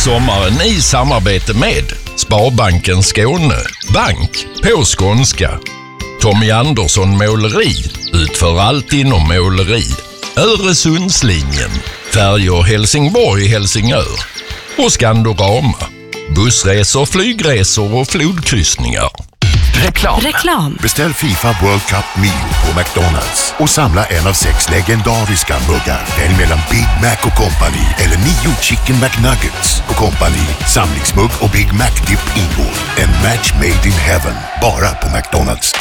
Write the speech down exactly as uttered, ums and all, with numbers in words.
sommaren i samarbete med Sparbanken Skåne, bank på skånska. Tommy Andersson Måleri utför allt inom måleri. Öresundslinjen, färjor Helsingborg, Helsingör och Skandorama, bussresor, flygresor och flodkryssningar. Reklam. Reklam. Beställ FIFA World Cup Meal på McDonalds och samla en av sex legendariska muggar. Välj mellan Big Mac och Company eller nio Chicken McNuggets och Company. Samlingsmugg och Big Mac Dip ingår. En match made in heaven. Bara på McDonalds.